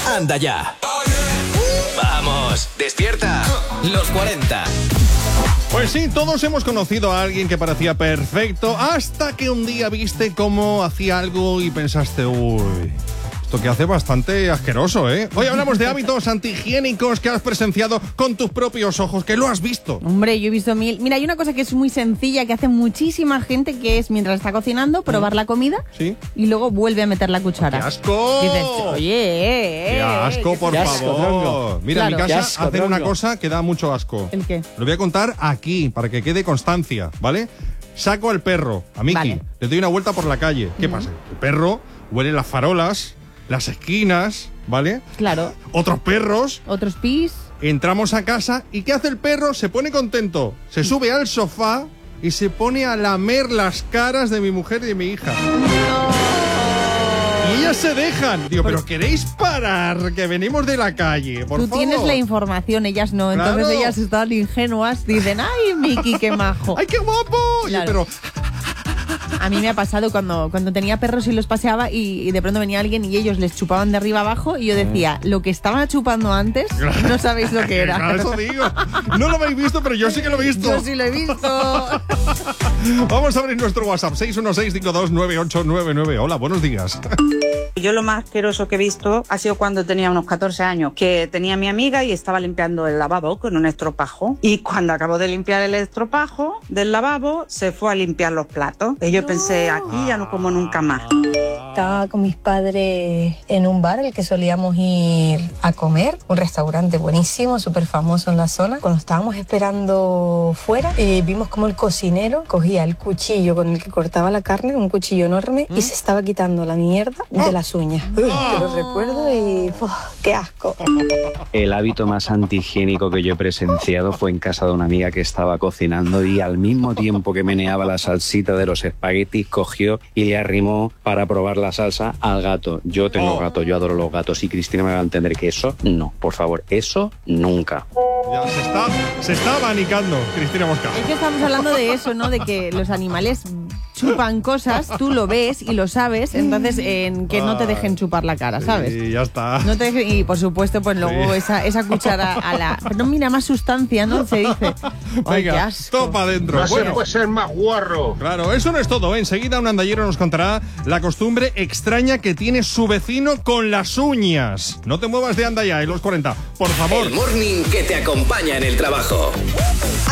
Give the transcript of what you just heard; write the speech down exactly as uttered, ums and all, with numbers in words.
Anda ya. Vamos, despierta. Los cuarenta. Pues sí, todos hemos conocido a alguien que parecía perfecto hasta que un día viste cómo hacía algo y pensaste, uy, esto que hace bastante asqueroso, ¿eh? Hoy hablamos de hábitos antihigiénicos que has presenciado con tus propios ojos, que lo has visto. Hombre, yo he visto mil. Mira, hay una cosa que es muy sencilla, que hace muchísima gente, que es mientras está cocinando, probar la comida ¿Sí? y luego vuelve a meter la cuchara. ¡Qué asco! Dices, oye, eh, ¡Qué asco, por qué asco, favor! tronco. Mira, en Claro. mi Qué casa asco, hacen una tronco. cosa que da mucho asco. ¿El qué? Lo voy a contar aquí, para que quede constancia, ¿vale? Saco al perro, a Miki, Vale. le doy una vuelta por la calle. ¿Qué pasa? El perro huele las farolas, las esquinas, ¿vale? Claro. Otros perros. Otros pis. Entramos a casa y ¿qué hace el perro? Se pone contento, se sube al sofá y se pone a lamer las caras de mi mujer y de mi hija. Y ellas se dejan. Digo, pero ¿queréis parar? Que venimos de la calle, por Tú favor. tienes la información, ellas no. Entonces Claro. ellas están ingenuas. Dicen, ay, Miki, qué majo. ¡Ay, qué guapo! Oye, Claro. pero A mí me ha pasado cuando, cuando tenía perros y los paseaba y, y de pronto venía alguien y ellos les chupaban de arriba abajo y yo decía, lo que estaba chupando antes, no sabéis lo que era. Claro, eso digo. No lo habéis visto, pero yo sí que lo he visto. Yo sí lo he visto. Vamos a abrir nuestro WhatsApp, seis uno seis, cinco dos nueve ocho nueve nueve. Hola, buenos días. Yo lo más asqueroso que he visto ha sido cuando tenía unos catorce años, que tenía a mi amiga y estaba limpiando el lavabo con un estropajo. Y cuando acabó de limpiar el estropajo del lavabo, se fue a limpiar los platos. Y yo pensé, aquí ya no como nunca más. Estaba con mis padres en un bar al que solíamos ir a comer, un restaurante buenísimo, súper famoso en la zona. Cuando estábamos esperando fuera, eh, vimos como el cocinero cogía el cuchillo con el que cortaba la carne, un cuchillo enorme, y se estaba quitando la mierda de las uñas. Uy, que lo recuerdo y ¡uf, qué asco! El hábito más antihigiénico que yo he presenciado fue en casa de una amiga que estaba cocinando y al mismo tiempo que meneaba la salsita de los espaguetis, cogió y le arrimó para probar la salsa al gato. Yo tengo gato, yo adoro los gatos y Cristina me va a entender que eso no, por favor, eso nunca. Ya se está, se está abanicando, Cristina Mosca. Es que estamos hablando de eso, ¿no? De que los animales chupan cosas, tú lo ves y lo sabes, entonces en que no te dejen chupar la cara, ¿sabes? Y ya está. No te dejen- y por supuesto, pues luego Sí. esa, esa cuchara a la... Pero mira, más sustancia, ¿no? Se dice. Ay, qué Venga, asco. topa adentro. Bueno, ser más guarro. claro, eso no es todo. ¿eh? Enseguida un andallero nos contará la costumbre extraña que tiene su vecino con las uñas. No te muevas de Andaya en los cuarenta, por favor. El morning que te acompaña en el trabajo.